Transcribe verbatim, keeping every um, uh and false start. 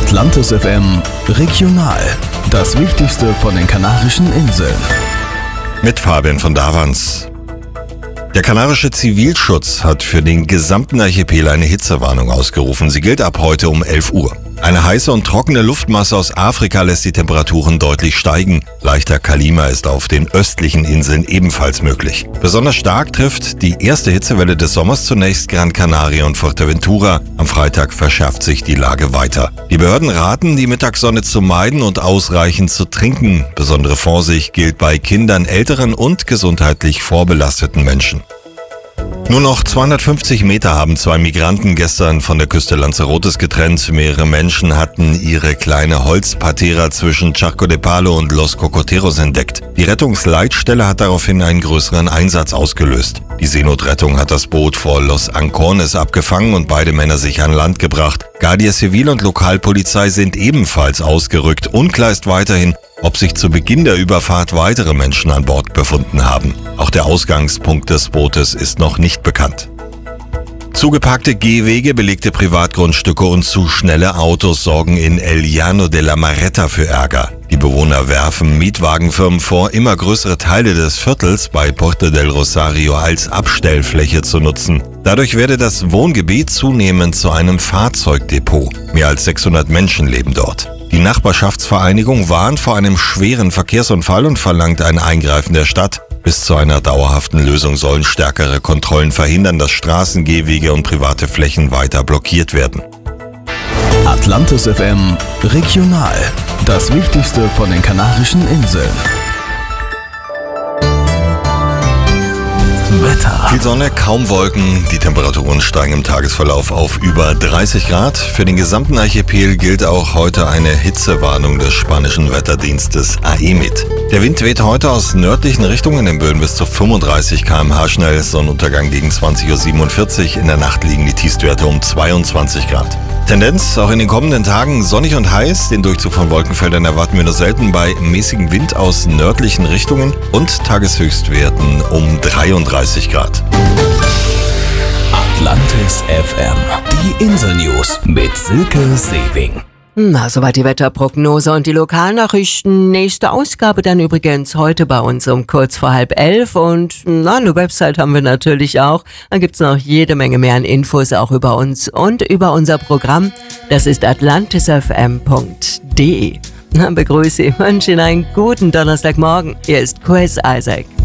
Atlantis F M Regional. Das Wichtigste von den Kanarischen Inseln. Mit Fabian von Davans. Der kanarische Zivilschutz hat für den gesamten Archipel eine Hitzewarnung ausgerufen. Sie gilt ab heute um elf Uhr. Eine heiße und trockene Luftmasse aus Afrika lässt die Temperaturen deutlich steigen. Leichter Kalima ist auf den östlichen Inseln ebenfalls möglich. Besonders stark trifft die erste Hitzewelle des Sommers zunächst Gran Canaria und Fuerteventura. Am Freitag verschärft sich die Lage weiter. Die Behörden raten, die Mittagssonne zu meiden und ausreichend zu trinken. Besondere Vorsicht gilt bei Kindern, älteren und gesundheitlich vorbelasteten Menschen. Nur noch zweihundertfünfzig Meter haben zwei Migranten gestern von der Küste Lanzarotes getrennt. Mehrere Menschen hatten ihre kleine Holzpatera zwischen Charco de Palo und Los Cocoteros entdeckt. Die Rettungsleitstelle hat daraufhin einen größeren Einsatz ausgelöst. Die Seenotrettung hat das Boot vor Los Ancones abgefangen und beide Männer sich an Land gebracht. Guardia Civil und Lokalpolizei sind ebenfalls ausgerückt. Unklar ist weiterhin, ob sich zu Beginn der Überfahrt weitere Menschen an Bord befunden haben. Auch der Ausgangspunkt des Bootes ist noch nicht bekannt. Zugeparkte Gehwege, belegte Privatgrundstücke und zu schnelle Autos sorgen in El Llano de la Marreta für Ärger. Die Bewohner werfen Mietwagenfirmen vor, immer größere Teile des Viertels bei Puerto del Rosario als Abstellfläche zu nutzen. Dadurch werde das Wohngebiet zunehmend zu einem Fahrzeugdepot. Mehr als sechshundert Menschen leben dort. Die Nachbarschaftsvereinigung warnt vor einem schweren Verkehrsunfall und verlangt ein Eingreifen der Stadt. Bis zu einer dauerhaften Lösung sollen stärkere Kontrollen verhindern, dass Straßen, Gehwege und private Flächen weiter blockiert werden. Atlantis F M Regional. Das Wichtigste von den Kanarischen Inseln. Wetter. Viel Sonne, kaum Wolken. Die Temperaturen steigen im Tagesverlauf auf über dreißig Grad. Für den gesamten Archipel gilt auch heute eine Hitzewarnung des spanischen Wetterdienstes A E M I T. Der Wind weht heute aus nördlichen Richtungen in Böen bis zu fünfunddreißig Kilometer pro Stunde schnell. Sonnenuntergang gegen zwanzig Uhr siebenundvierzig. In der Nacht liegen die Tiefstwerte um zweiundzwanzig Grad. Tendenz auch in den kommenden Tagen sonnig und heiß. Den Durchzug von Wolkenfeldern erwarten wir nur selten bei mäßigem Wind aus nördlichen Richtungen und Tageshöchstwerten um dreiunddreißig Grad. Atlantis F M. Die Insel-News mit Silke Sewing. Na, soweit die Wetterprognose und die Lokalnachrichten. Nächste Ausgabe dann übrigens heute bei uns um kurz vor halb elf. Und na, eine Website haben wir natürlich auch. Da gibt's noch jede Menge mehr an Infos auch über uns und über unser Programm. Das ist atlantis f m punkt d e. Na, begrüße, ich wünsche Ihnen einen guten Donnerstagmorgen. Hier ist Chris Isaac.